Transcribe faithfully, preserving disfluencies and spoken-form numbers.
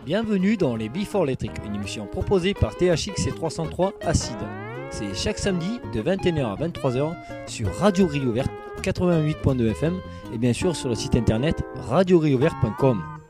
Bienvenue dans les Before Electric, une émission proposée par T H X C trois cent trois Acide. C'est chaque samedi de vingt et une heures à vingt-trois heures sur Radio Rio Verte quatre-vingt-huit point deux F M et bien sûr sur le site internet radio rio verte point com.